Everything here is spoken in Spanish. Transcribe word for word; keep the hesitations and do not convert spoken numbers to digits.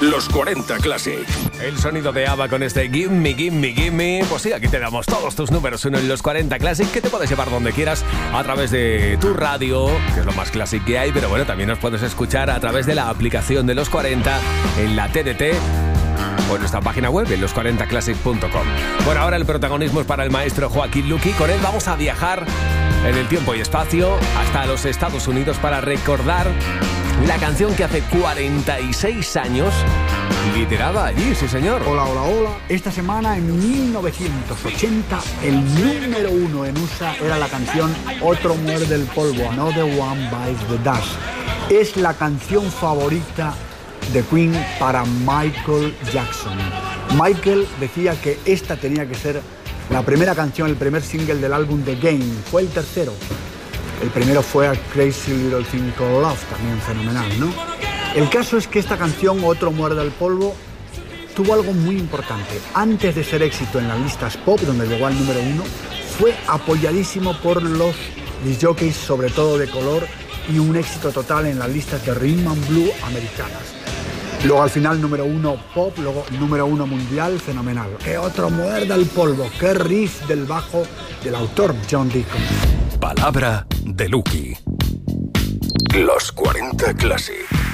Los cuarenta Classic. El sonido de ABBA con este Gimme, Gimme, Gimme. Pues sí, aquí te damos todos tus números uno en los cuarenta Classic, que te puedes llevar donde quieras a través de tu radio, que es lo más clásico que hay, pero bueno, también nos puedes escuchar a través de la aplicación de los cuarenta en la T D T o en nuestra página web en los cuarenta classic punto com. Bueno, ahora el protagonismo es para el maestro Joaquín Luqui. Con él vamos a viajar en el tiempo y espacio hasta los Estados Unidos para recordar la canción que hace cuarenta y seis años lideraba allí, sí señor. Hola, hola, hola. Esta semana, en mil novecientos ochenta, el número uno en U S A era la canción Otro muerde el polvo, Another One Bites the Dust. Es la canción favorita de Queen para Michael Jackson. Michael decía que esta tenía que ser la primera canción, el primer single del álbum The Game. Fue el tercero. El primero fue a Crazy Little Thing Called Love, también fenomenal, ¿no? El caso es que esta canción, Otro muerde el polvo, tuvo algo muy importante. Antes de ser éxito en las listas pop, donde llegó al número uno, fue apoyadísimo por los disc jockeys, sobre todo de color, y un éxito total en las listas de rhythm and blues americanas. Luego al final número uno pop, luego número uno mundial, fenomenal. ¡Qué otro muerde el polvo! ¡Qué riff del bajo del autor John Deacon! Palabra de Luqui. Los cuarenta Classic.